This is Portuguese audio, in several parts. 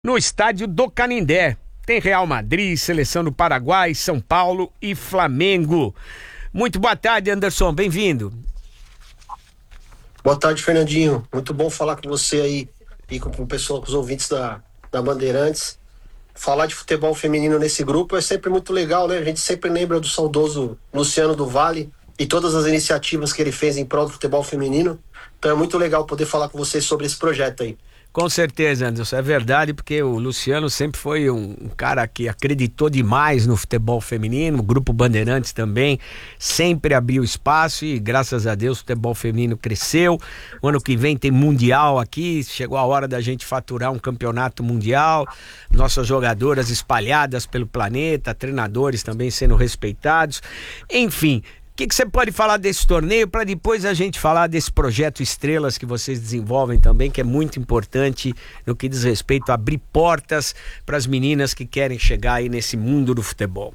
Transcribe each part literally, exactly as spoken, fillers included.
No estádio do Canindé. Tem Real Madrid, Seleção do Paraguai, São Paulo e Flamengo. Muito boa tarde, Anderson, bem-vindo. Boa tarde, Fernandinho. Muito bom falar com você aí e com o pessoal, com os ouvintes da, da Bandeirantes. Falar de futebol feminino nesse grupo é sempre muito legal, né? A gente sempre lembra do saudoso Luciano do Vale e todas as iniciativas que ele fez em prol do futebol feminino. Então é muito legal poder falar com vocês sobre esse projeto aí. Com certeza, Anderson, é verdade, porque o Luciano sempre foi um, um cara que acreditou demais no futebol feminino, o Grupo Bandeirantes também sempre abriu espaço e graças a Deus o futebol feminino cresceu. O ano que vem tem Mundial aqui, chegou a hora da gente faturar um campeonato mundial, nossas jogadoras espalhadas pelo planeta, treinadores também sendo respeitados, enfim. O que, que você pode falar desse torneio para depois a gente falar desse projeto Estrelas que vocês desenvolvem também, que é muito importante no que diz respeito a abrir portas para as meninas que querem chegar aí nesse mundo do futebol?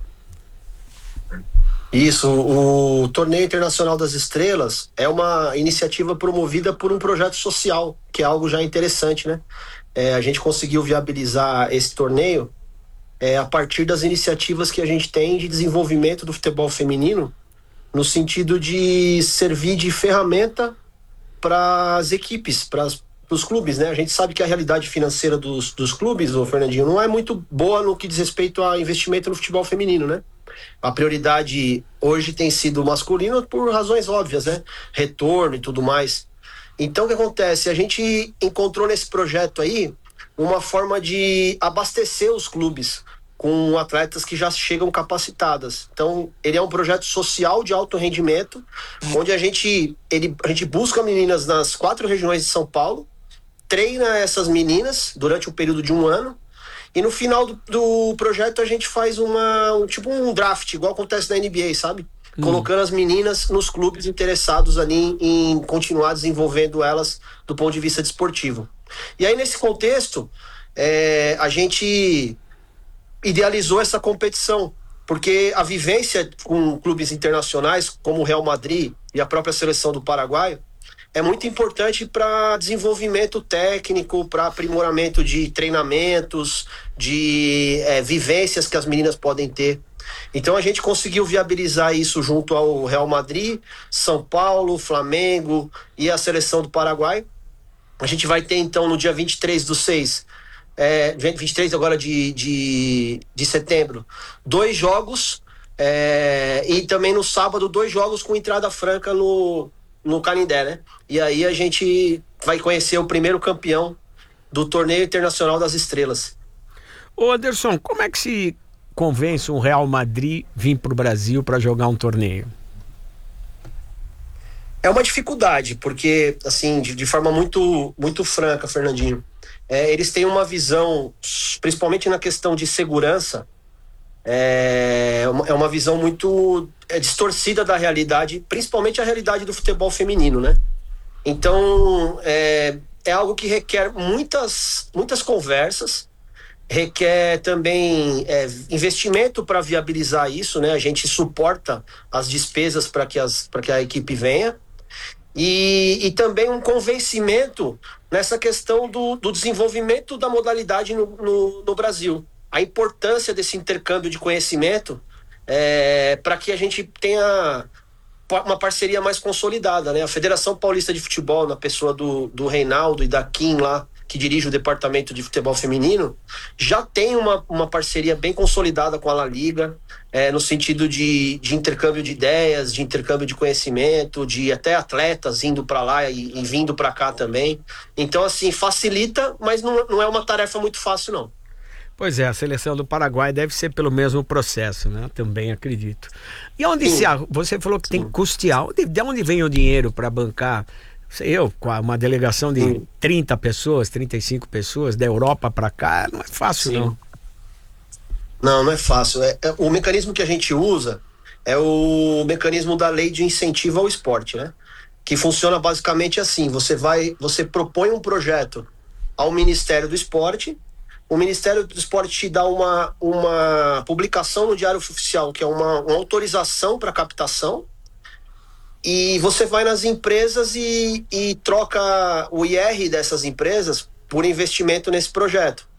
Isso, o Torneio Internacional das Estrelas é uma iniciativa promovida por um projeto social, que é algo já interessante, né? É, a gente conseguiu viabilizar esse torneio é, a partir das iniciativas que a gente tem de desenvolvimento do futebol feminino, no sentido de servir de ferramenta para as equipes, para os clubes, né? A gente sabe que a realidade financeira dos, dos clubes, ô Fernandinho, não é muito boa no que diz respeito a investimento no futebol feminino, né? A prioridade hoje tem sido masculina por razões óbvias, né? Retorno e tudo mais. Então o que acontece? A gente encontrou nesse projeto aí uma forma de abastecer os clubes com atletas que já chegam capacitadas. Então, ele é um projeto social de alto rendimento, onde a gente, ele, a gente busca meninas nas quatro regiões de São Paulo, treina essas meninas durante um período de um ano, e no final do, do projeto a gente faz uma, um, tipo um draft, igual acontece na N B A, sabe? Hum. Colocando as meninas nos clubes interessados ali em, em continuar desenvolvendo elas do ponto de vista desportivo. E aí, nesse contexto, é, a gente idealizou essa competição, porque a vivência com clubes internacionais, como o Real Madrid e a própria seleção do Paraguai, é muito importante para desenvolvimento técnico, para aprimoramento de treinamentos, de é, vivências que as meninas podem ter. Então a gente conseguiu viabilizar isso junto ao Real Madrid, São Paulo, Flamengo e a seleção do Paraguai. A gente vai ter então no dia vinte e três do seis, É, vinte e três agora de, de, de setembro, dois jogos é, e também no sábado dois jogos com entrada franca no, no Canindé, né? E aí a gente vai conhecer o primeiro campeão do Torneio Internacional das Estrelas. Ô Anderson, como é que se convence um Real Madrid vir pro Brasil para jogar um torneio? É uma dificuldade, porque assim, de, de forma muito, muito franca, Fernandinho, É, eles têm uma visão, principalmente na questão de segurança, é uma, é uma visão muito é, distorcida da realidade, principalmente a realidade do futebol feminino, né? Então, é, é algo que requer muitas, muitas conversas, requer também é, investimento para viabilizar isso, né? A gente suporta as despesas para que, as, para que a equipe venha. E, e também um convencimento nessa questão do, do desenvolvimento da modalidade no, no, no Brasil. A importância desse intercâmbio de conhecimento é, para que a gente tenha uma parceria mais consolidada, né? A Federação Paulista de Futebol, na pessoa do, do Reinaldo e da Kim lá, que dirige o departamento de futebol feminino, já tem uma, uma parceria bem consolidada com a La Liga, é, no sentido de, de intercâmbio de ideias, de intercâmbio de conhecimento, de até atletas indo para lá e, e vindo para cá também. Então, assim, facilita, mas não, não é uma tarefa muito fácil, não. Pois é, a seleção do Paraguai deve ser pelo mesmo processo, né? Também acredito. E onde se, você falou que tem que custear, de onde vem o dinheiro para bancar? Eu, com uma delegação de Sim. trinta pessoas, trinta e cinco pessoas, da Europa para cá, não é fácil, Sim. não. Não, não é fácil. É, é, o mecanismo que a gente usa é o mecanismo da lei de incentivo ao esporte, né? Que funciona basicamente assim: você vai, você propõe um projeto ao Ministério do Esporte, o Ministério do Esporte te dá uma, uma publicação no Diário Oficial, que é uma, uma autorização para captação. E você vai nas empresas e, e troca o I R dessas empresas por investimento nesse projeto.